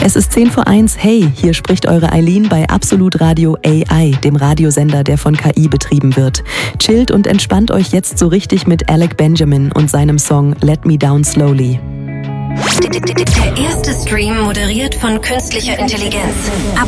Es ist 10:01. Hey, hier spricht eure Eileen bei Absolut Radio AI, dem Radiosender, der von KI betrieben wird. Chillt und entspannt euch jetzt so richtig mit Alec Benjamin und seinem Song Let Me Down Slowly. Der erste Stream moderiert von künstlicher Intelligenz.